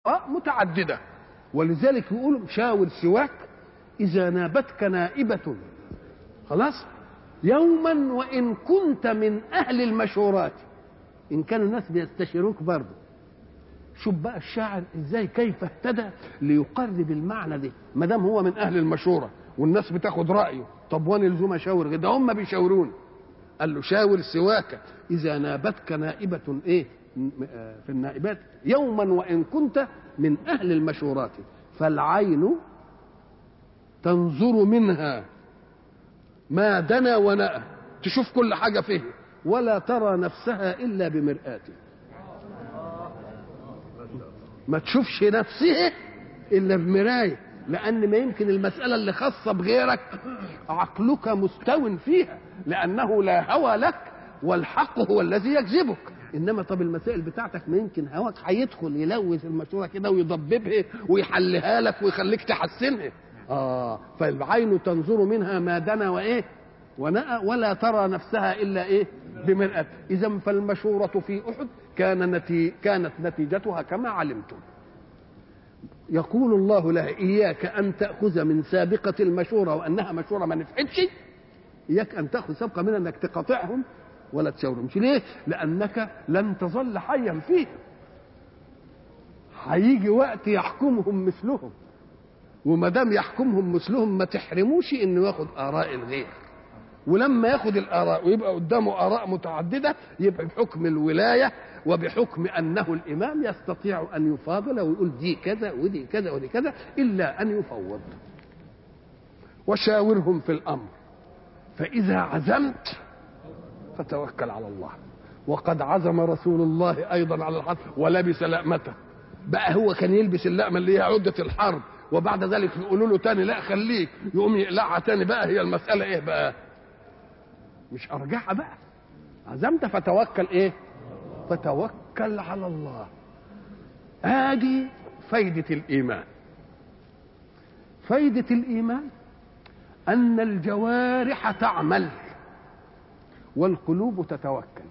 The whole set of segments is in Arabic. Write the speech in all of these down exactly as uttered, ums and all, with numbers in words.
متعددة، ولذلك يقولوا شاور سواك إذا نابتك نائبة، خلاص، يوما وإن كنت من أهل المشورات. إن كانوا الناس بيستشيروك برضه. شوف بقى الشاعر إزاي كيف اهتدى ليقرب المعنى ده، ما دام هو من أهل المشورة والناس بتاخد رأيه. طب وانا لزوم أشاور؟ ده هم بيشاورون. قال له شاور سواك إذا نابتك نائبة إيه في النائبات يوما وإن كنت من أهل المشورات، فالعين تنظر منها ما دنا ونأى، تشوف كل حاجة فيه ولا ترى نفسها إلا بمرآته. ما تشوفش نفسها إلا بمراية، لأن ما يمكن المسألة اللي خاصة بغيرك عقلك مستو فيها، لأنه لا هوى لك والحق هو الذي يجذبك. إنما طب المسائل بتاعتك ما يمكن هواك هيدخل يلوث المشورة كده ويضببها ويحلها لك ويخليك تحسنها. آه فالعين تنظر منها ما دنا وإيه ونأى ولا ترى نفسها إلا إيه بمرآة. إذا فالمشورة في أحد كان نتي... كانت نتيجتها كما علمتم. يقول الله لها إياك أن تأخذ من سابقة المشورة وأنها مشورة ما نفعتش، إياك أن تأخذ سابقة منها أنك تقاطعهم ولا تشاورهم. ليه؟ لأنك لن تظل حيا فيه، هيجي وقت يحكمهم مثلهم، وما دام يحكمهم مثلهم ما تحرموش إنه ياخد آراء الغير. ولما ياخد الآراء ويبقى قدامه آراء متعددة يبقى بحكم الولاية وبحكم أنه الإمام يستطيع أن يفاضل ويقول دي كذا ودي كذا ودي كذا، إلا أن يفوض. وشاورهم في الأمر فإذا عزمت فتوكل على الله. وقد عزم رسول الله أيضا على الحرب ولبس لأمته. بقى هو كان يلبس اللأمة اللي هي عدة الحرب، وبعد ذلك يقولوا له تاني لا خليك، يقوم يقلعها تاني. بقى هي المسألة إيه بقى؟ مش أرجعها بقى. عزمت فتوكل إيه؟ فتوكل على الله. آدي فايدة الإيمان. فايدة الإيمان أن الجوارح تعمل والقلوب تتوكل.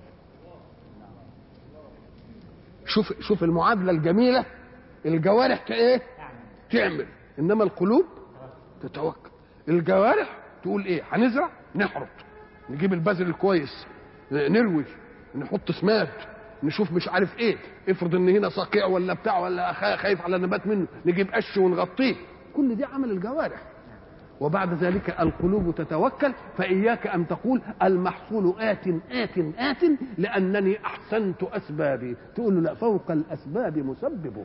شوف شوف المعادلة الجميلة. الجوارح إيه؟ تعمل، إنما القلوب تتوكل. الجوارح تقول إيه؟ هنزرع، نحرط، نجيب البذر الكويس، نروي، نحط سماد، نشوف مش عارف ايه، افرض ان هنا صقيع ولا بتاع ولا خايف على نبات منه، نجيب قش ونغطيه. كل دي عمل الجوارح. وبعد ذلك القلوب تتوكل. فإياك أن تقول المحصول آت آت آت لأنني أحسنت أسبابي. تقول له لا، فوق الأسباب مسببه.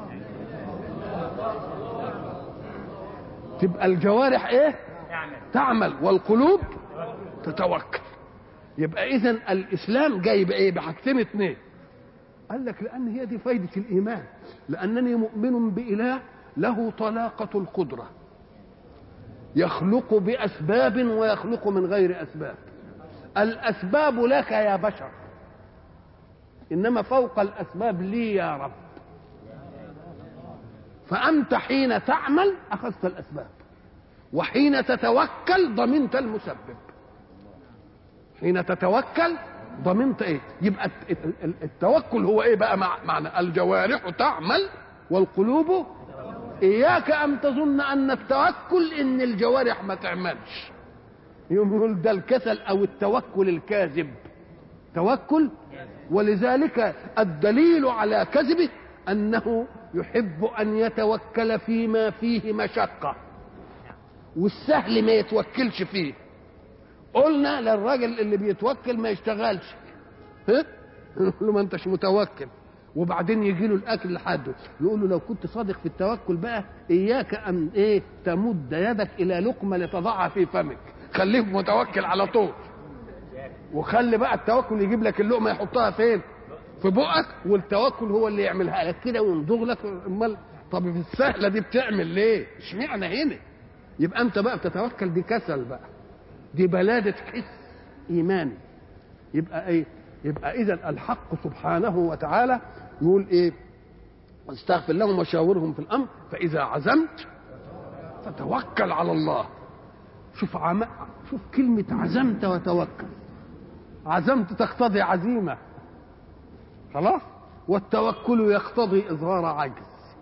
تبقى الجوارح ايه؟ تعمل والقلوب تتوكل. يبقى إذن الإسلام جاي بإيه؟ بحاجتين اتنين. قال لك لأن هي دي فايدة الإيمان، لأنني مؤمن بإله له طلاقة القدرة، يخلق بأسباب ويخلق من غير أسباب. الأسباب لك يا بشر، إنما فوق الأسباب لي يا رب. فأنت حين تعمل أخذت الأسباب، وحين تتوكل ضمنت المسبب. حين تتوكل ضمنت ايه؟ يبقى التوكل هو ايه بقى؟ معنى الجوارح تعمل والقلوب. اياك ان تظن ان التوكل ان الجوارح ما تعملش. يقول ده الكسل او التوكل الكاذب. توكل، ولذلك الدليل على كذبه انه يحب ان يتوكل فيما فيه مشقة، والسهل ما يتوكلش فيه. قلنا للراجل اللي بيتوكل ما يشتغلش، ها؟ نقول له ما انتش متوكل. وبعدين يجي له الاكل لحده، نقول له لو كنت صادق في التوكل بقى اياك ان ايه تمد يدك الى لقمه لتضعها في فمك. خليك متوكل على طول، وخلي بقى التوكل يجيب لك اللقمه يحطها فين؟ في بقك. والتوكل هو اللي يعملها لك كده ويمضغ لك. امال طب في السهله دي بتعمل ليه؟ اشمعنى هنا؟ يبقى انت بقى بتتوكل، دي كسل بقى، دي بلادة حس إيماني. يبقى إيه؟ يبقى إذن الحق سبحانه وتعالى يقول إيه؟ واستغفر لهم وشاورهم في الأمر فإذا عزمت فتوكل على الله. شوف عم... شوف كلمة عزمت وتوكل. عزمت تقتضي عزيمة، خلاص، والتوكل يقتضي إظهار عجز.